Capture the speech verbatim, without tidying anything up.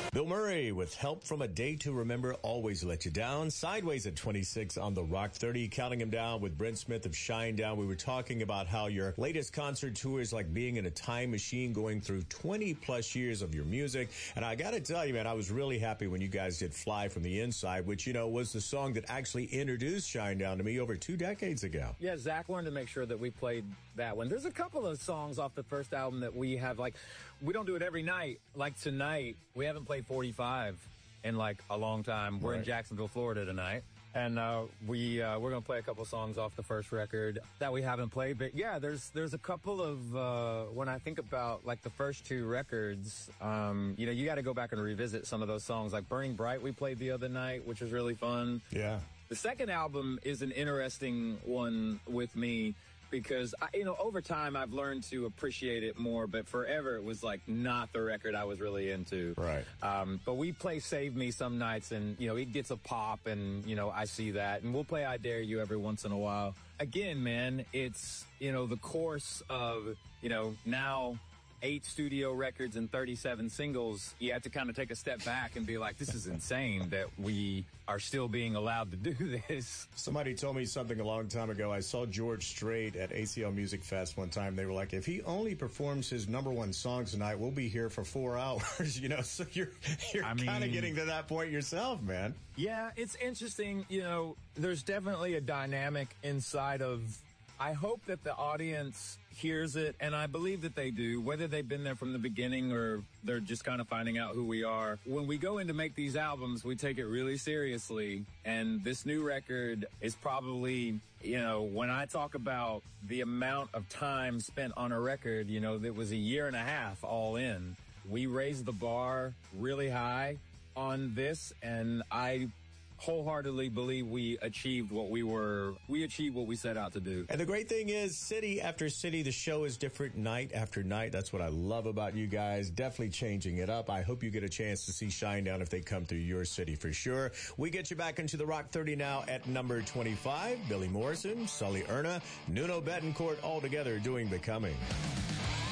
Bill Murray with Help from a Day to Remember, Always Let You Down. Sideways at twenty-six on the Rock thirty. Counting him down with Brent Smith of Shinedown. We were talking about how your latest concert tour is like being in a time machine, going through twenty plus years of your music. And I got to tell you, man, I was really happy when you guys did Fly from the Inside, which, you know, was the song that actually introduced Shinedown to me over two decades ago. Yeah, Zach wanted to make sure that we played that one. There's a couple of songs off the first album that we have, like, we don't do it every night. Like tonight, we haven't played forty-five in like a long time. We're right in Jacksonville, Florida tonight. And uh, we, uh, we're going to play a couple songs off the first record that we haven't played. But yeah, there's there's a couple of, uh, when I think about like the first two records, um, you know, you got to go back and revisit some of those songs. Like Burning Bright we played the other night, which was really fun. Yeah. The second album is an interesting one with me because, I, you know, over time I've learned to appreciate it more, but forever it was like not the record I was really into. Right. Um, but we play Save Me some nights and, you know, it gets a pop and, you know, I see that. And we'll play I Dare You every once in a while. Again, man, it's, you know, the course of, you know, now eight studio records and thirty-seven singles, you have to kind of take a step back and be like, this is insane that we are still being allowed to do this. Somebody told me something a long time ago. I saw George Strait at A C L Music Fest one time. They were like, if he only performs his number one songs tonight, we'll be here for four hours, you know? So you're, you're kind of getting to that point yourself, man. Yeah, it's interesting. You know, there's definitely a dynamic inside of, I hope that the audience hears it, and I believe that they do, whether they've been there from the beginning or they're just kind of finding out who we are. When we go in to make these albums, we take it really seriously, and this new record is probably, you know, when I talk about the amount of time spent on a record, you know, that was a year and a half all in. We raised the bar really high on this, and I wholeheartedly believe we achieved what we were, we achieved what we set out to do. And the great thing is, city after city, the show is different night after night. That's what I love about you guys. Definitely changing it up. I hope you get a chance to see Shinedown if they come through your city for sure. We get you back into the Rock thirty now at number twenty-five. Billy Morrison, Sully Erna, Nuno Bettencourt all together doing Becoming.